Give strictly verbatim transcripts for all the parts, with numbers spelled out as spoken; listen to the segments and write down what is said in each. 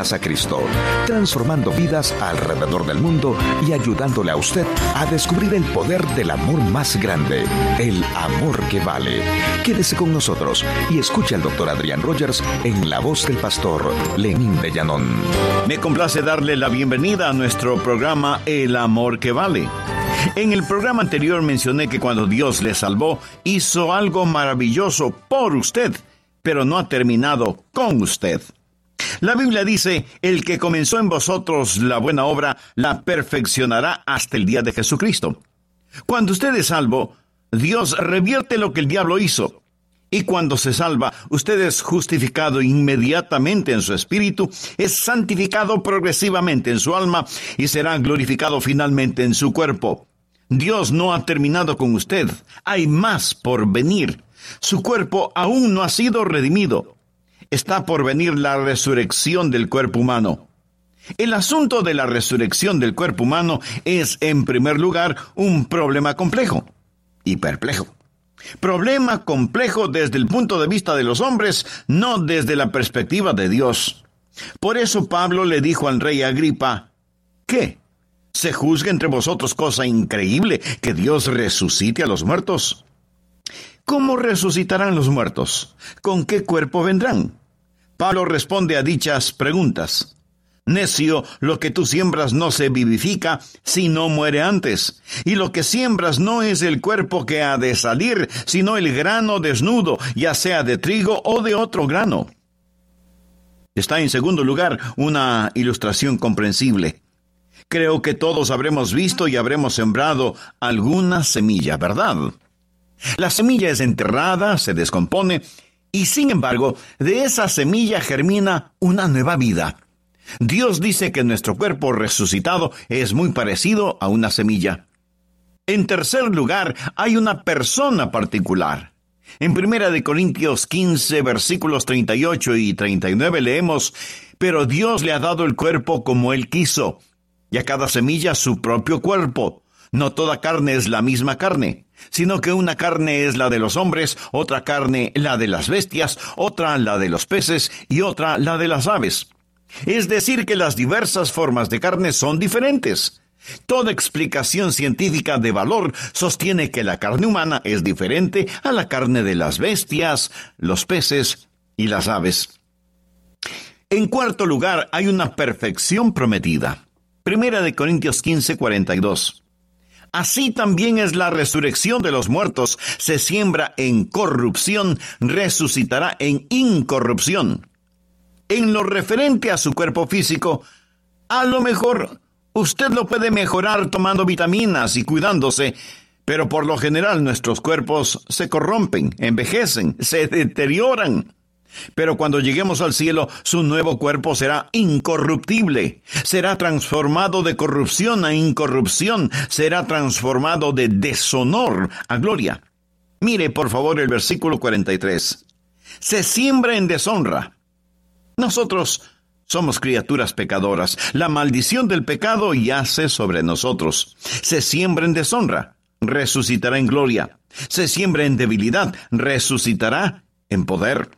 a Cristo, transformando vidas alrededor del mundo y ayudándole a usted a descubrir el poder del amor más grande, el amor que vale. Quédese con nosotros y escuche al doctor Adrián Rogers en la voz del pastor Lenín de Llanón. Me complace darle la bienvenida a nuestro programa El Amor que Vale. En el programa anterior mencioné que cuando Dios le salvó, hizo algo maravilloso por usted, pero no ha terminado con usted. La Biblia dice, el que comenzó en vosotros la buena obra, la perfeccionará hasta el día de Jesucristo. Cuando usted es salvo, Dios revierte lo que el diablo hizo. Y cuando se salva, usted es justificado inmediatamente en su espíritu, es santificado progresivamente en su alma y será glorificado finalmente en su cuerpo. Dios no ha terminado con usted, hay más por venir. Su cuerpo aún no ha sido redimido. Está por venir la resurrección del cuerpo humano. El asunto de la resurrección del cuerpo humano es, en primer lugar, un problema complejo y perplejo. Problema complejo desde el punto de vista de los hombres, no desde la perspectiva de Dios. Por eso Pablo le dijo al rey Agripa, ¿qué? ¿Se juzga entre vosotros cosa increíble que Dios resucite a los muertos? ¿Cómo resucitarán los muertos? ¿Con qué cuerpo vendrán? Pablo responde a dichas preguntas. Necio, lo que tú siembras no se vivifica si no muere antes. Y lo que siembras no es el cuerpo que ha de salir, sino el grano desnudo, ya sea de trigo o de otro grano. Está en segundo lugar una ilustración comprensible. Creo que todos habremos visto y habremos sembrado alguna semilla, ¿verdad? La semilla es enterrada, se descompone, y sin embargo, de esa semilla germina una nueva vida. Dios dice que nuestro cuerpo resucitado es muy parecido a una semilla. En tercer lugar, hay una persona particular. En Primera de Corintios quince, versículos treinta y ocho y treinta y nueve leemos, «Pero Dios le ha dado el cuerpo como Él quiso, y a cada semilla su propio cuerpo. No toda carne es la misma carne, sino que una carne es la de los hombres, otra carne la de las bestias, otra la de los peces y otra la de las aves. Es decir, que las diversas formas de carne son diferentes. Toda explicación científica de valor sostiene que la carne humana es diferente a la carne de las bestias, los peces y las aves». En cuarto lugar, hay una perfección prometida. Primera de Corintios quince, cuarenta y dos. Así también es la resurrección de los muertos. Se siembra en corrupción, resucitará en incorrupción. En lo referente a su cuerpo físico, a lo mejor usted lo puede mejorar tomando vitaminas y cuidándose, pero por lo general nuestros cuerpos se corrompen, envejecen, se deterioran. Pero cuando lleguemos al cielo, su nuevo cuerpo será incorruptible. Será transformado de corrupción a incorrupción. Será transformado de deshonor a gloria. Mire, por favor, el versículo cuarenta y tres. Se siembra en deshonra. Nosotros somos criaturas pecadoras. La maldición del pecado yace sobre nosotros. Se siembra en deshonra. Resucitará en gloria. Se siembra en debilidad. Resucitará en poder.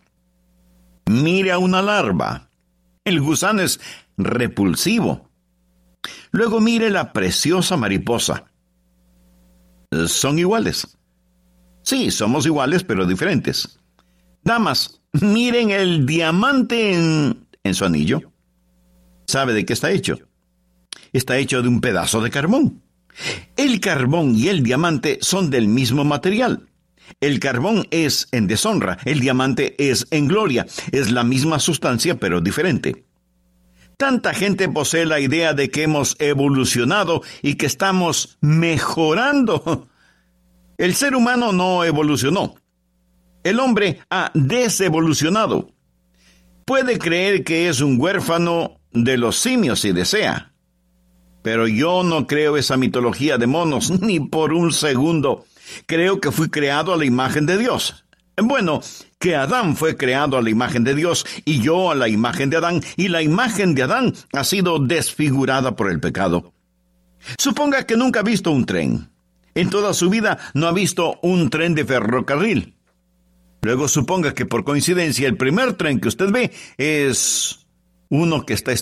Mire a una larva. El gusano es repulsivo. Luego mire la preciosa mariposa. Son iguales. Sí, somos iguales, pero diferentes. Damas, miren el diamante en, en su anillo. ¿Sabe de qué está hecho? Está hecho de un pedazo de carbón. El carbón y el diamante son del mismo material. El carbón es en deshonra, el diamante es en gloria. Es la misma sustancia, pero diferente. Tanta gente posee la idea de que hemos evolucionado y que estamos mejorando. El ser humano no evolucionó. El hombre ha desevolucionado. Puede creer que es un huérfano de los simios si desea. Pero yo no creo esa mitología de monos, ni por un segundo. Creo que fui creado a la imagen de Dios. Bueno, que Adán fue creado a la imagen de Dios y yo a la imagen de Adán, y la imagen de Adán ha sido desfigurada por el pecado. Suponga que nunca ha visto un tren. En toda su vida no ha visto un tren de ferrocarril. Luego suponga que por coincidencia el primer tren que usted ve es uno que está